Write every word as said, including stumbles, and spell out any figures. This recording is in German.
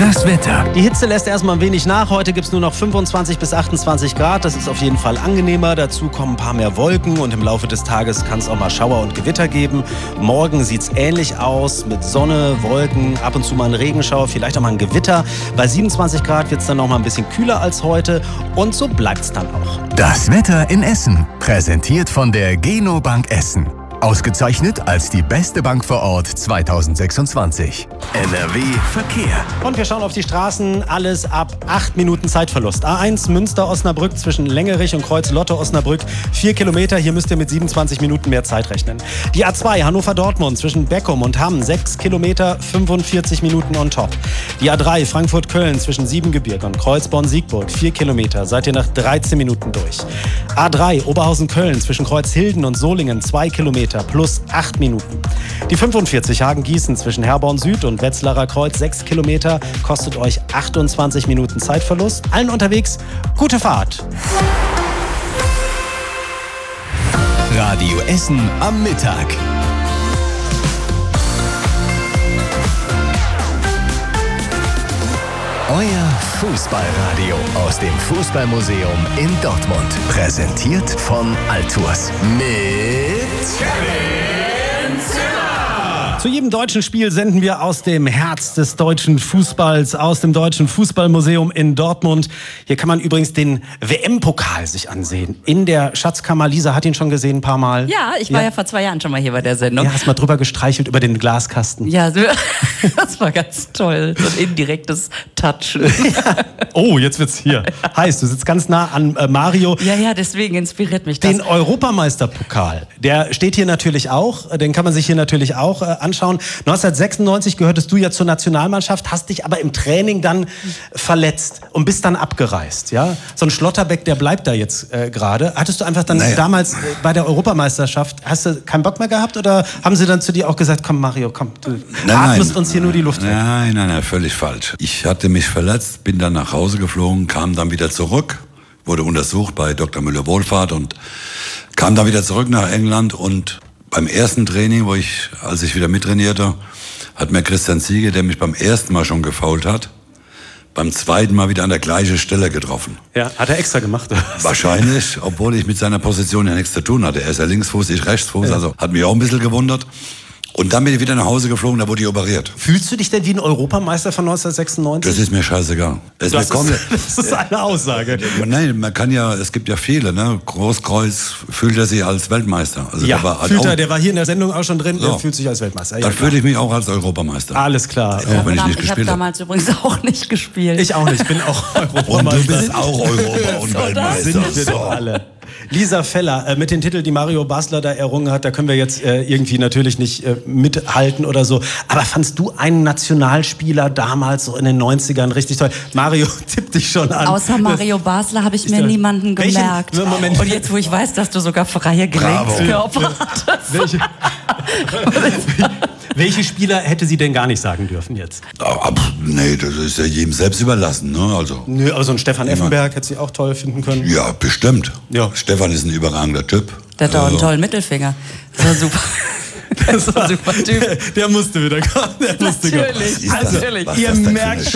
Das Wetter. Die Hitze lässt erstmal ein wenig nach. Heute gibt es nur noch fünfundzwanzig bis achtundzwanzig Grad. Das ist auf jeden Fall angenehmer. Dazu kommen ein paar mehr Wolken und im Laufe des Tages kann es auch mal Schauer und Gewitter geben. Morgen sieht es ähnlich aus mit Sonne, Wolken, ab und zu mal ein Regenschauer, vielleicht auch mal ein Gewitter. Bei siebenundzwanzig Grad wird es dann noch mal ein bisschen kühler als heute und so bleibt es dann auch. Das Wetter in Essen. Präsentiert von der Geno Bank Essen. Ausgezeichnet als die beste Bank vor Ort zweitausendsechsundzwanzig. N R W Verkehr. Und wir schauen auf die Straßen. Alles ab acht Minuten Zeitverlust. A eins Münster-Osnabrück zwischen Längerich und Kreuz-Lotte-Osnabrück. vier Kilometer. Hier müsst ihr mit siebenundzwanzig Minuten mehr Zeit rechnen. Die A zwei Hannover-Dortmund zwischen Beckum und Hamm. sechs Kilometer, fünfundvierzig Minuten on top. Die A drei Frankfurt-Köln zwischen Siebengebirge und Kreuzborn-Siegburg. vier Kilometer. Seid ihr nach dreizehn Minuten durch. A drei Oberhausen-Köln zwischen Kreuzhilden und Solingen. zwei Kilometer. Plus acht Minuten. Die fünfundvierzig Hagen-Gießen zwischen Herborn Süd und Wetzlarer Kreuz, sechs Kilometer, kostet euch achtundzwanzig Minuten Zeitverlust. Allen unterwegs, gute Fahrt. Radio Essen am Mittag. Euer Fußballradio aus dem Fußballmuseum in Dortmund. Präsentiert von Altours. Mit Kevin Zimmer. Zu jedem deutschen Spiel senden wir aus dem Herz des deutschen Fußballs, aus dem Deutschen Fußballmuseum in Dortmund. Hier kann man übrigens den W M-Pokal sich ansehen. In der Schatzkammer. Lisa hat ihn schon gesehen ein paar Mal. Ja, ich war ja, ja vor zwei Jahren schon mal hier bei der Sendung. Ja, hast mal drüber gestreichelt über den Glaskasten. Ja, das war ganz toll. So ein indirektes Touchen. Ja. Oh, jetzt wird's hier heiß. Du sitzt ganz nah an äh, Mario. Ja, ja, deswegen inspiriert mich das. Den Europameisterpokal, der steht hier natürlich auch. Den kann man sich hier natürlich auch äh, anschauen. neunzehnhundertsechsundneunzig gehörtest du ja zur Nationalmannschaft, hast dich aber im Training dann verletzt und bist dann abgereist. Ja? So ein Schlotterbeck, der bleibt da jetzt äh, gerade. Hattest du einfach dann naja. damals äh, bei der Europameisterschaft, hast du keinen Bock mehr gehabt oder haben sie dann zu dir auch gesagt, komm Mario, komm, du nein, atmest nein, uns hier nur die Luft weg? Nein, nein, nein, völlig falsch. Ich hatte mich verletzt, bin dann nach Hause geflogen, kam dann wieder zurück, wurde untersucht bei Doktor Müller-Wohlfahrt und kam dann wieder zurück nach England und beim ersten Training, wo ich, als ich wieder mittrainierte, hat mir Christian Ziege, der mich beim ersten Mal schon gefoult hat, beim zweiten Mal wieder an der gleichen Stelle getroffen. Ja, hat er extra gemacht? Oder? Wahrscheinlich, obwohl ich mit seiner Position ja nichts zu tun hatte. Er ist ja Linksfuß, ich Rechtsfuß, ja. Also hat mich auch ein bisschen gewundert. Und dann bin ich wieder nach Hause geflogen, da wurde ich operiert. Fühlst du dich denn wie ein Europameister von neunzehnhundertsechsundneunzig? Das ist mir scheißegal. Das, das, ist, ist, das ist eine Aussage. Nein, man kann ja, es gibt ja viele, ne? Großkreuz fühlt er sich als Weltmeister. Also ja, der war, fühlt auch, er, der war hier in der Sendung auch schon drin, so. Der fühlt sich als Weltmeister. Ja, dann fühle ich mich auch als Europameister. Alles klar. Ja, auch wenn ich nicht ich habe damals übrigens auch nicht gespielt. Ich auch nicht, ich bin auch Europameister. Und du bist auch Europa und Weltmeister. Sind wir doch alle. Lisa Feller, äh, mit den Titeln, die Mario Basler da errungen hat, da können wir jetzt äh, irgendwie natürlich nicht äh, mithalten oder so. Aber fandst du einen Nationalspieler damals so in den neunzigern richtig toll? Mario tippt dich schon an. Außer Mario Basler habe ich mir niemanden gemerkt. Welchen? Moment. Und jetzt, wo ich weiß, dass du sogar freie Gelenkskörper hattest. Welche? Welche Spieler hätte sie denn gar nicht sagen dürfen jetzt? Aber, nee, das ist ja jedem selbst überlassen. Ne? Also, Nö, aber so ein Stefan Effenberg hätte sie auch toll finden können. Ja, bestimmt. Ja. Stefan ist ein überragender Typ. Der hat auch also. einen tollen Mittelfinger. Das war super. Das war ein super Typ. Der musste wieder kommen. Der musste natürlich, kommen. Also, natürlich. ihr merkt